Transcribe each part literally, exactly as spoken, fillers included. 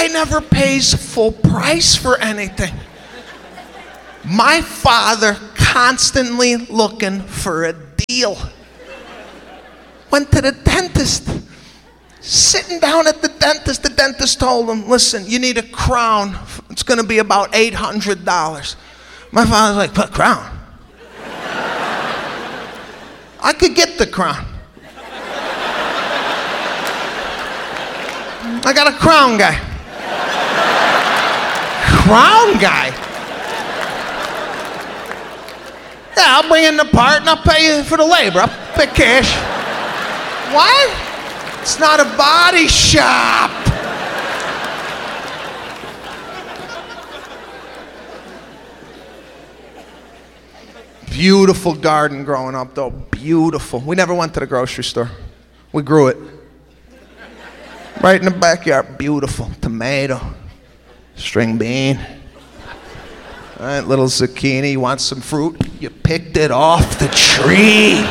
guy never pays full price for anything. My father constantly looking for a deal. Went to the dentist. Sitting down at the dentist, the dentist told him, listen, you need a crown. It's going to be about eight hundred dollars. My father's like, but crown? I could get the crown. I got a crown guy. Crown guy? Yeah, I'll bring in the part and I'll pay you for the labor. I'll pay cash. What? It's not a body shop. Beautiful garden growing up, though. Beautiful. We never went to the grocery store. We grew it. Right in the backyard. Beautiful. Tomato. String bean. All right, little zucchini. You want some fruit? You picked it off the tree.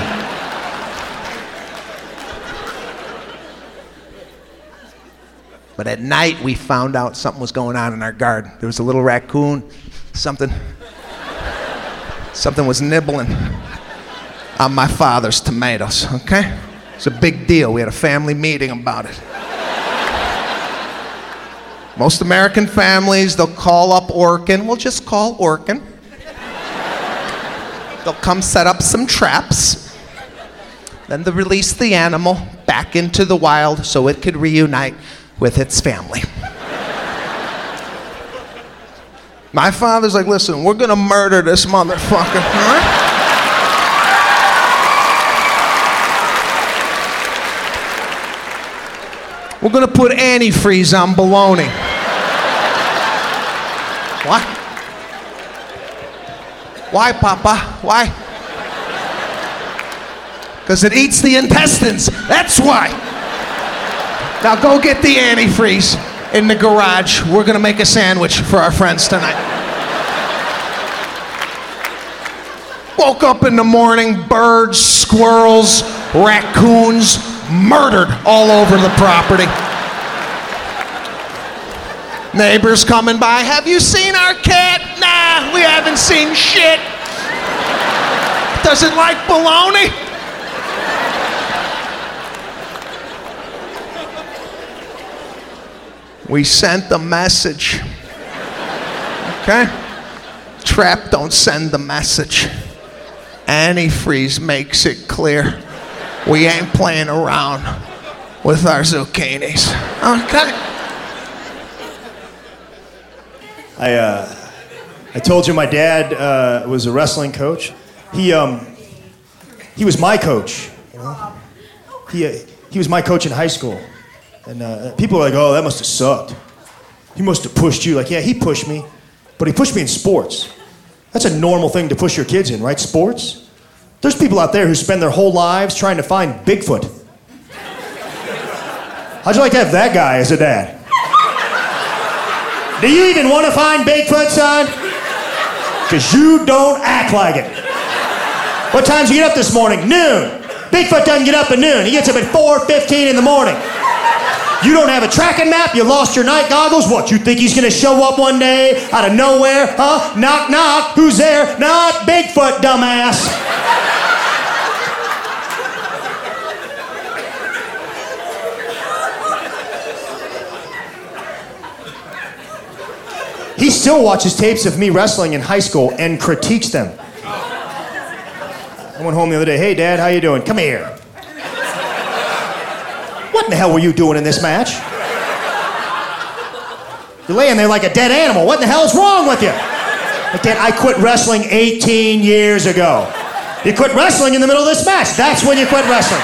But at night, we found out something was going on in our garden. There was a little raccoon, something, something was nibbling on my father's tomatoes, okay? It's a big deal. We had a family meeting about it. Most American families, they'll call up Orkin. We'll just call Orkin. They'll come set up some traps. Then they'll release the animal back into the wild so it could reunite with its family. My father's like, listen, we're gonna murder this motherfucker, huh? We're gonna put antifreeze on bologna. What? Why, Papa? Why? Because it eats the intestines, that's why. Now go get the antifreeze in the garage. We're gonna make a sandwich for our friends tonight. Woke up in the morning, birds, squirrels, raccoons, murdered all over the property. Neighbors coming by, have you seen our cat? Nah, we haven't seen shit. Doesn't like bologna? We sent the message. Okay? Trap don't send the message. Antifreeze makes it clear we ain't playing around with our zucchinis. Okay? I uh, I told you my dad uh, was a wrestling coach. He um he was my coach. You know? He uh, he was my coach in high school. And uh, people are like, oh, that must have sucked. He must have pushed you. Like, yeah, he pushed me, but he pushed me in sports. That's a normal thing to push your kids in, right? Sports. There's people out there who spend their whole lives trying to find Bigfoot. How'd you like to have that guy as a dad? Do you even want to find Bigfoot, son? Because you don't act like it. What time did you get up this morning? Noon. Bigfoot doesn't get up at noon. He gets up at four fifteen in the morning. You don't have a tracking map, you lost your night goggles. What, you think he's gonna show up one day out of nowhere? Huh? Knock, knock, who's there? Not Bigfoot, dumbass. He still watches tapes of me wrestling in high school and critiques them. I went home the other day, hey Dad, how you doing? Come here. What in the hell were you doing in this match? You're laying there like a dead animal. What in the hell is wrong with you? Like, Dad, I quit wrestling eighteen years ago. You quit wrestling in the middle of this match. That's when you quit wrestling.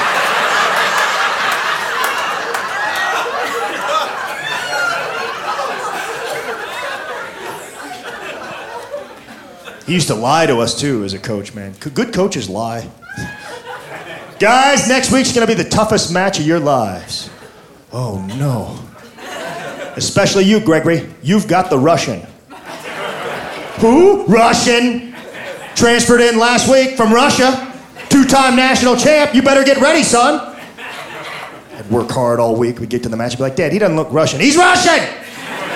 He used to lie to us too as a coach, man. Good coaches lie. Guys, next week's gonna be the toughest match of your lives. Oh no. Especially you, Gregory. You've got the Russian. Who? Russian. Transferred in last week from Russia. Two-time national champ. You better get ready, son. I'd work hard all week. We'd get to the match and be like, Dad, he doesn't look Russian. He's Russian!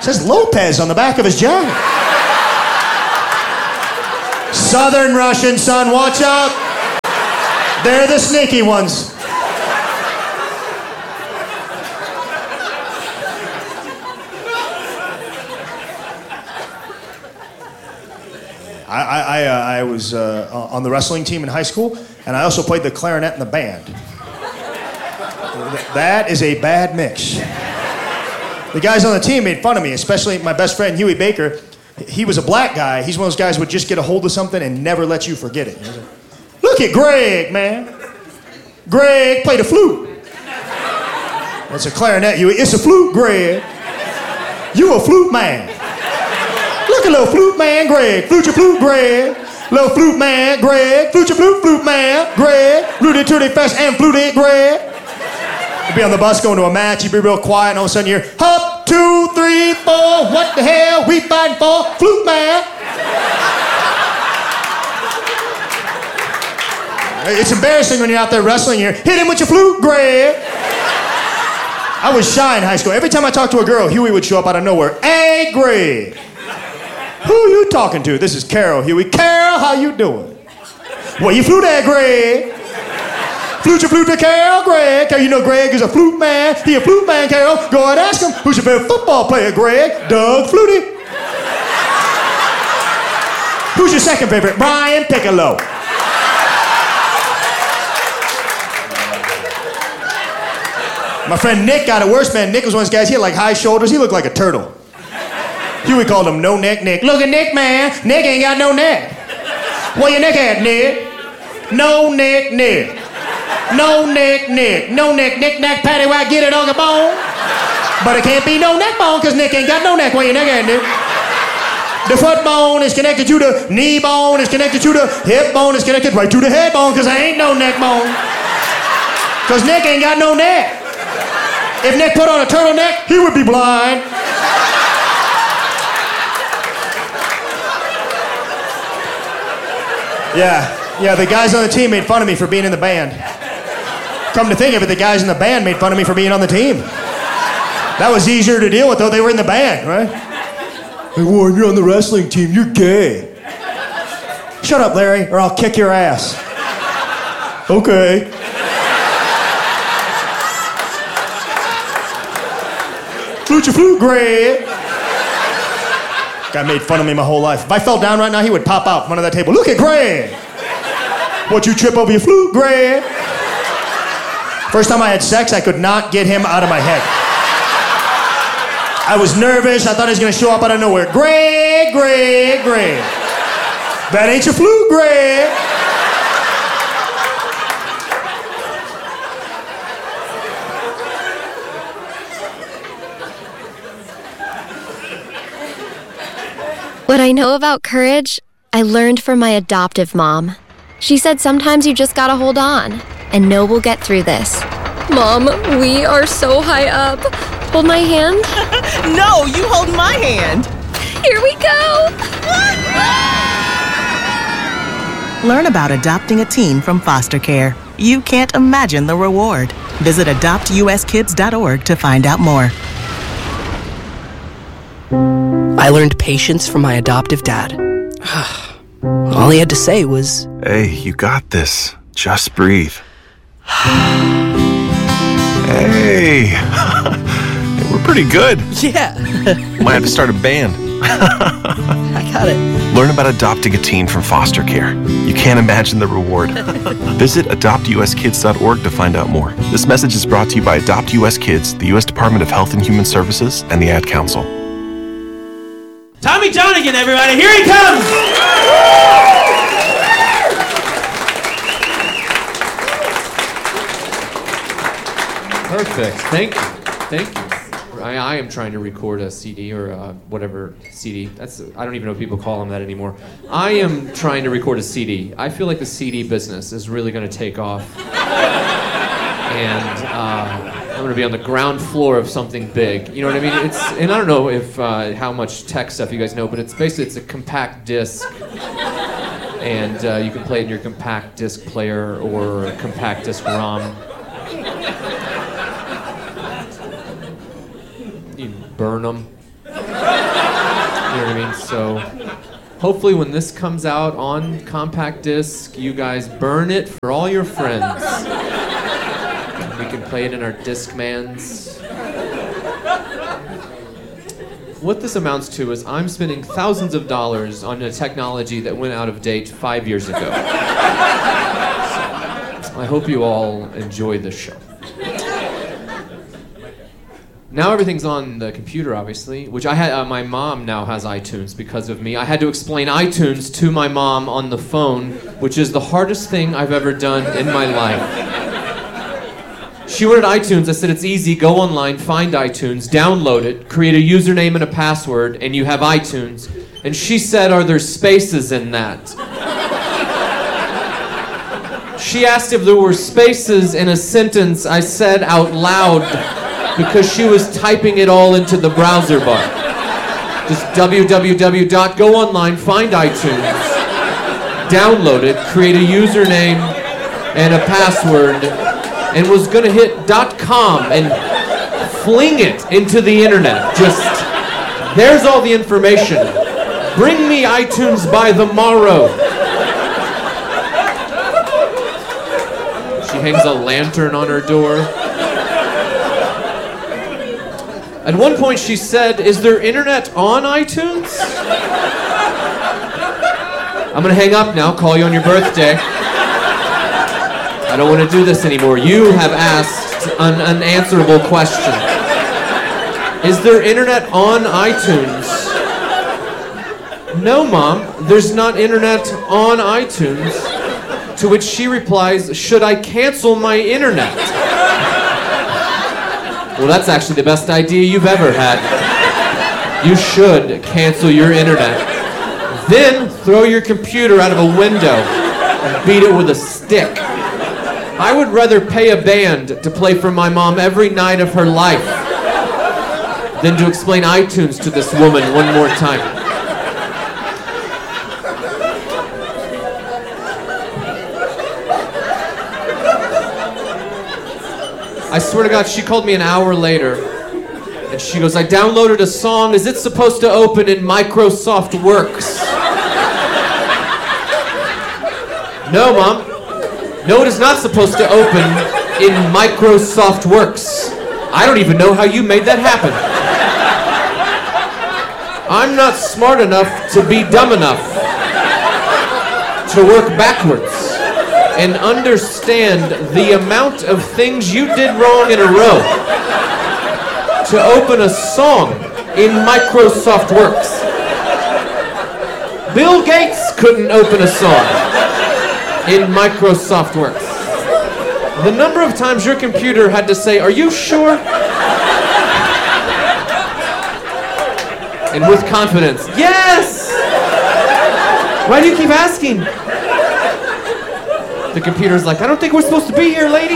It says Lopez on the back of his jacket. Southern Russian, son, watch out. They're the sneaky ones. I, I, uh, I was uh, on the wrestling team in high school, and I also played the clarinet in the band. That is a bad mix. The guys on the team made fun of me, especially my best friend, Huey Baker. He was a black guy. He's one of those guys who would just get a hold of something and never let you forget it. Look at Greg, man. Greg played a flute. That's a clarinet, Huey. It's a flute, Greg. You a flute man. Look at little flute man, Greg. Flute your flute, Greg. Little flute man, Greg. Flute your flute, flute man, Greg. Rooty tooty fast and flute it, Greg. You'd be on the bus going to a match, you'd be real quiet, and all of a sudden you hear, hop, two, three, four, what the hell we fighting for? Flute man. It's embarrassing when you're out there wrestling here. Hit him with your flute, Greg. I was shy in high school. Every time I talked to a girl, Huey would show up out of nowhere. Hey, Greg. Who you talking to? This is Carol, Huey. Carol, how you doing? Well, you flute at, Greg. Flute your flute to Carol, Greg. Carol, you know Greg is a flute man. He a flute man, Carol. Go ahead and ask him. Who's your favorite football player, Greg? Doug Flutie. Who's your second favorite? Brian Piccolo. My friend Nick got it worse, man. Nick was one of those guys, he had like high shoulders. He looked like a turtle. Huey called him No Neck Nick. Look at Nick, man. Nick ain't got no neck. Where your neck at, Nick? No neck Nick. No neck Nick. No neck Nick Nack Patty Whack get it on the bone. But it can't be no neck bone because Nick ain't got no neck. Where your neck at, Nick? The foot bone is connected to the knee bone, is connected to the hip bone, is connected right to the head bone because there ain't no neck bone. Because Nick ain't got no neck. If Nick put on a turtleneck, he would be blind. Yeah, yeah, the guys on the team made fun of me for being in the band. Come to think of it, the guys in the band made fun of me for being on the team. That was easier to deal with, though. They were in the band, right? Hey, Warren, you're on the wrestling team. You're gay. Shut up, Larry, or I'll kick your ass. Okay. Flute your flute, Greg. Guy made fun of me my whole life. If I fell down right now, he would pop out from under that table. Look at Greg. What, you trip over your flute, Greg? First time I had sex, I could not get him out of my head. I was nervous. I thought he was going to show up out of nowhere. Greg, Greg, Greg. That ain't your flute, Greg. What I know about courage, I learned from my adoptive mom. She said sometimes you just gotta hold on and know we'll get through this. Mom, we are so high up. Hold my hand. No, you hold my hand. Here we go. Learn about adopting a teen from foster care. You can't imagine the reward. Visit adopt u s kids dot org to find out more. I learned patience from my adoptive dad. All he had to say was, "Hey, you got this. Just breathe." Hey, we're pretty good. yeah. Might have to start a band. I got it. Learn about adopting a teen from foster care. You can't imagine the reward. Visit adopt u s kids dot org to find out more. This message is brought to you by Adopt U S Kids, the U S Department of Health and Human Services, and the Ad Council. Tommy Johnigan, everybody, here he comes! Perfect, thank you, thank you. I, I am trying to record a C D or uh, whatever C D. That's I don't even know if people call them that anymore. I am trying to record a C D. I feel like the C D business is really going to take off, and uh, I'm going to be on the ground floor of something big. You know what I mean? It's and I don't know if uh, how much tech stuff you guys know, but it's basically it's a compact disc, and uh, you can play it in your compact disc player or a compact disc ROM. You burn them. know what I mean? So hopefully when this comes out on compact disc, you guys burn it for all your friends. We can play it in our Discmans. What this amounts to is I'm spending thousands of dollars on a technology that went out of date five years ago. So, I hope you all enjoy this show. Now everything's on the computer, obviously, which I had. Uh, my mom now has iTunes because of me. I had to explain iTunes to my mom on the phone, which is the hardest thing I've ever done in my life. She wanted iTunes. I said, it's easy. Go online, find iTunes, download it, create a username and a password, and you have iTunes. And she said, are there spaces in that? She asked if there were spaces in a sentence I said out loud because she was typing it all into the browser bar. Just www. Go online, find iTunes, download it, create a username and a password, and was going to hit .com and fling it into the internet. Just, there's all the information. Bring me iTunes by the morrow. She hangs a lantern on her door. At one point she said, is there internet on iTunes? I'm going to hang up now, call you on your birthday. I don't want to do this anymore. You have asked an unanswerable question. Is there internet on iTunes? No, Mom, there's not internet on iTunes. To which she replies, should I cancel my internet? Well, that's actually the best idea you've ever had. You should cancel your internet. Then throw your computer out of a window and beat it with a stick. I would rather pay a band to play for my mom every night of her life than to explain iTunes to this woman one more time. I swear to God, she called me an hour later, and she goes, I downloaded a song. Is it supposed to open in Microsoft Works? No, Mom. No, it is not supposed to open in Microsoft Works. I don't even know how you made that happen. I'm not smart enough to be dumb enough to work backwards and understand the amount of things you did wrong in a row to open a song in Microsoft Works. Bill Gates couldn't open a song in Microsoft Works. The number of times your computer had to say, are you sure? And with confidence, yes! Why do you keep asking? The computer's like, I don't think we're supposed to be here, lady.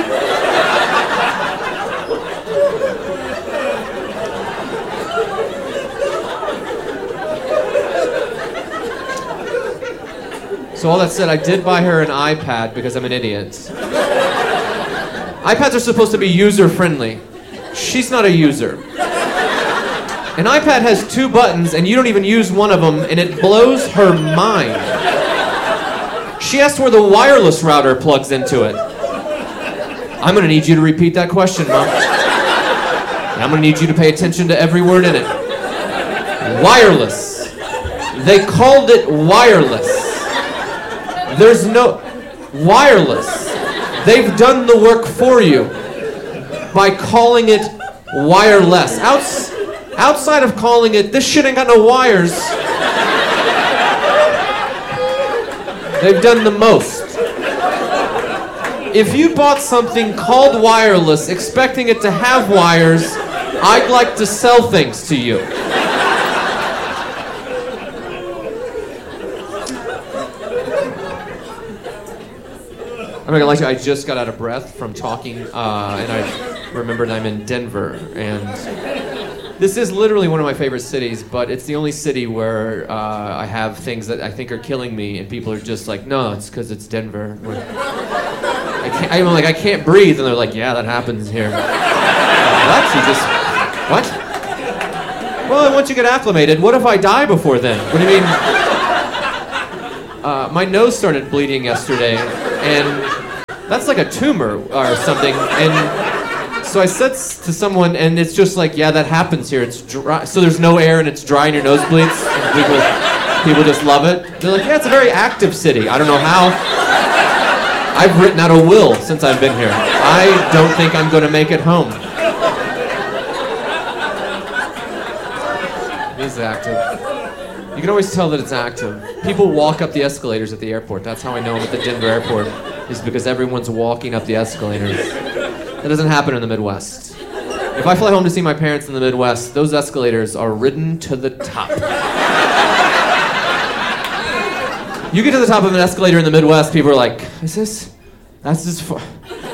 So all that said, I did buy her an iPad because I'm an idiot. iPads are supposed to be user-friendly. She's not a user. An iPad has two buttons and you don't even use one of them, and it blows her mind. She asked where the wireless router plugs into it. I'm gonna need you to repeat that question, Mom. And I'm gonna need you to pay attention to every word in it. Wireless. They called it wireless. There's no wireless. They've done the work for you by calling it wireless. Outs- outside of calling it, this shit ain't got no wires. They've done the most. If you bought something called wireless expecting it to have wires, I'd like to sell things to you. I'm not gonna lie to you, I just got out of breath from talking, uh, and I remembered I'm in Denver, and this is literally one of my favorite cities, but it's the only city where uh, I have things that I think are killing me, and people are just like, no, it's because it's Denver. I can't, I'm like, I can't breathe, and they're like, yeah, that happens here. What? You just, what? Well, once you get acclimated, what if I die before then? What do you mean? Uh, my nose started bleeding yesterday, and that's like a tumor or something. And so I said to someone, and it's just like, yeah, that happens here. It's dry, so there's no air and it's dry and your nose bleeds. And people, people just love it. They're like, yeah, it's a very active city. I don't know how. I've written out a will since I've been here. I don't think I'm going to make it home. It is active. You can always tell that it's active. People walk up the escalators at the airport. That's how I know I'm at the Denver airport, is because everyone's walking up the escalators. That doesn't happen in the Midwest. If I fly home to see my parents in the Midwest, those escalators are ridden to the top. You get to the top of an escalator in the Midwest, people are like, is this, that's just far.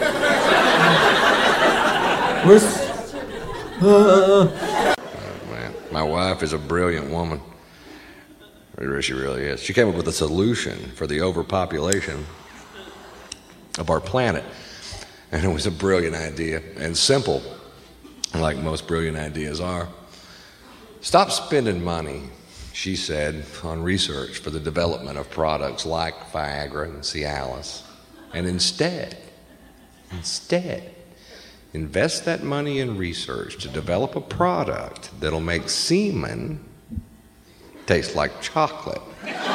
Where's, uh... Oh, man. My wife is a brilliant woman. She really is. She came up with a solution for the overpopulation of our planet. And it was a brilliant idea and simple, like most brilliant ideas are. Stop spending money, she said, on research for the development of products like Viagra and Cialis. And instead, instead, invest that money in research to develop a product that'll make semen taste like chocolate.